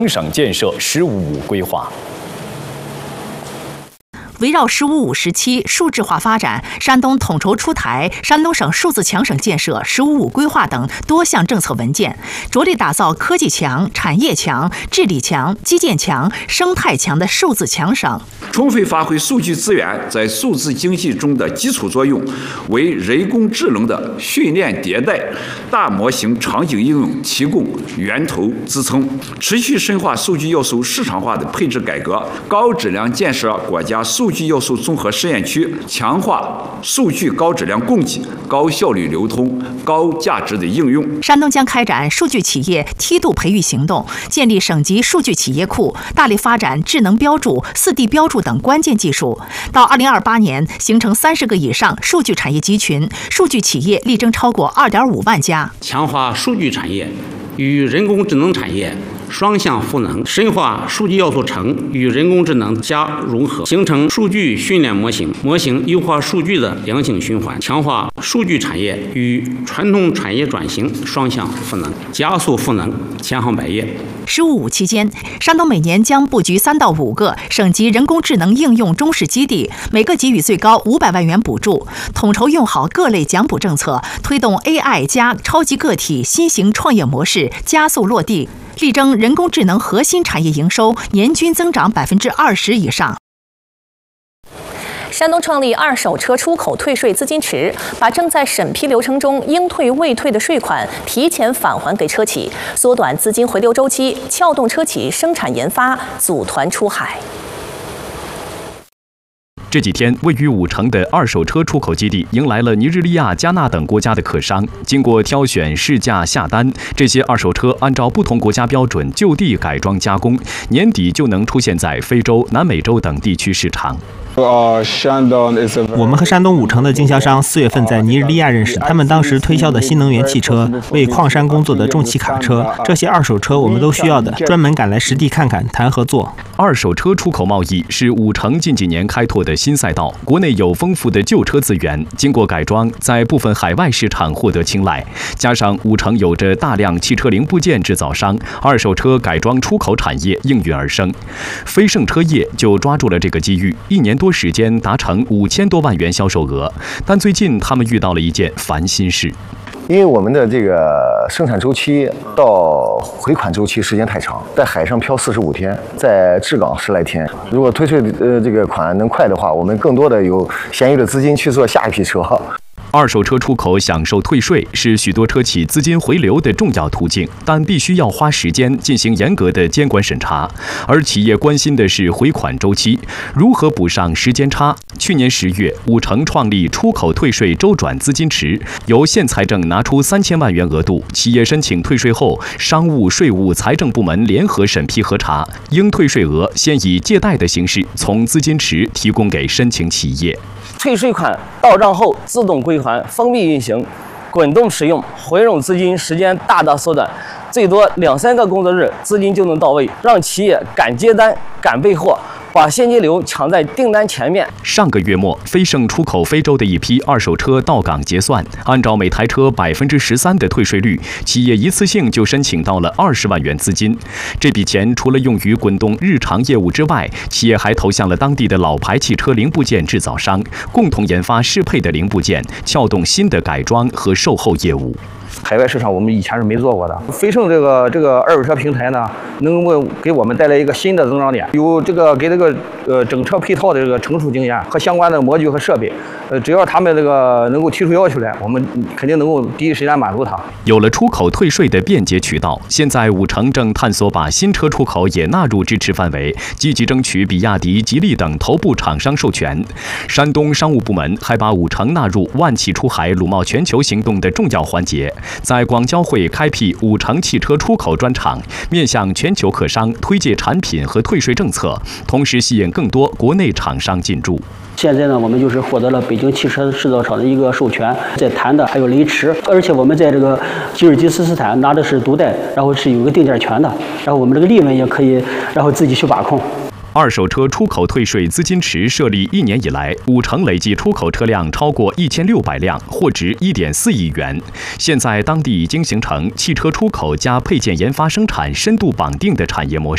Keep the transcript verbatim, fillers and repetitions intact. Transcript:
省建设“十五五”规划。 围绕“十五五”时期数字化发展，山东统筹出台《山东省数字强省建设“十五五”规划》等多项政策文件，着力打造科技强、产业强、治理强、基建强、生态强的数字强省。 充分发挥数据资源在数字经济中的基础作用，为人工智能的训练迭代、大模型场景应用提供源头支撑。持续深化数据要素市场化的配置改革，高质量建设国家数据要素综合试验区，强化数据高质量供给、高效率流通、高价值的应用。 山东将开展数据企业梯度培育行动，建立省级数据企业库，大力发展智能标注、四 D 标注等关键技术。到二零二八年，形成三十个以上数据产业集群，数据企业力争超过二点五万家。 强化数据产业与人工智能产业双向赋能，深化数据要素城与人工智能加融合，形成数据训练模型、模型优化数据的良性循环，强化数据产业与传统产业转型双向赋能，加速赋能，千行百业。 十五五期间，山东每年将布局三到五个省级人工智能应用中试基地，每个给予最高五百万元补助，统筹用好各类奖补政策，推动 A I 加超级个体新型创业模式加速落地，力争人工智能核心产业营收年均增长百分之二十以上。 山东创立二手车出口退税资金池，把正在审批流程中应退未退的税款提前返还给车企，缩短资金回流周期，撬动车企生产研发，组团出海。 这几天，位于武城的二手车出口基地迎来了尼日利亚、加纳等国家的客商。经过挑选、试驾、下单，这些二手车按照不同国家标准就地改装加工，年底就能出现在非洲、南美洲等地区市场。 我们和山东武城的经销商四月份在尼日利亚认识，他们当时推销的新能源汽车、为矿山工作的重汽卡车，这些二手车我们都需要的，专门赶来实地看看，谈合作。 二手车出口贸易是武城近几年开拓的新赛道，国内有丰富的旧车资源，经过改装，在部分海外市场获得青睐。加上武城有着大量汽车零部件制造商，二手车改装出口产业应运而生。飞盛车业就抓住了这个机遇，一年多时间达成五千多万元销售额，但最近他们遇到了一件烦心事。 因为我们的这个生产周期到回款周期时间太长，在海上漂四十五天，在治港十来天。如果退税呃这个款能快的话，我们更多的有闲余的资金去做下一批车。 二手车出口享受退税是许多车企资金回流的重要途径，但必须要花时间进行严格的监管审查。而企业关心的是回款周期，如何补上时间差？去年十月，武城创立出口退税周转资金池，由县财政拿出三千万元额度，企业申请退税后，商务、税务、财政部门联合审批核查，应退税额先以借贷的形式从资金池提供给申请企业。 退税款到账后自动归还，封闭运行，滚动使用，回笼资金时间大大缩短，最多两三个工作日资金就能到位，让企业赶接单、赶备货，把现金流抢在订单前面。 上个月末，飞盛出口非洲的一批二手车到港结算，按照每台车百分之十三的退税率，企业一次性就申请到了二十万元资金。这笔钱除了用于滚动日常业务之外，企业还投向了当地的老牌汽车零部件制造商，共同研发适配的零部件，撬动新的改装和售后业务。 海外市场我们以前是没做过的，飞盛这个这个二手车平台呢，能够给我们带来一个新的增长点，有这个给这个呃整车配套的这个成熟经验和相关的模具和设备，呃，只要他们这个能够提出要求来，我们肯定能够第一时间满足他。 有了出口退税的便捷渠道，现在武城正探索把新车出口也纳入支持范围，积极争取比亚迪、吉利等头部厂商授权。山东商务部门还把武城纳入万汽出海鲁贸全球行动的重要环节。在广交会开辟武城汽车出口专场，面向全球客商推介产品和退税政策，同时吸引更多国内厂商进驻。 现在呢，我们就是获得了北京汽车制造厂的一个授权，在谈的还有雷驰，而且我们在这个吉尔吉斯斯坦拿的是独代，然后是有个定价权的，然后我们这个利润也可以，然后自己去把控。 二手车出口退税资金池设立一年以来，武城累计出口车辆超过一千六百辆，货值一点四亿元。现在当地已经形成汽车出口加配件研发生产深度绑定的产业模式。